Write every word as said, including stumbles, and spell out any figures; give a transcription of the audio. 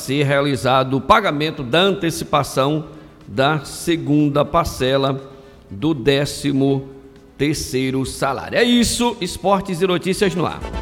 ser realizado o pagamento da antecipação da segunda parcela do décimo terceiro salário. É isso, esportes e notícias no ar.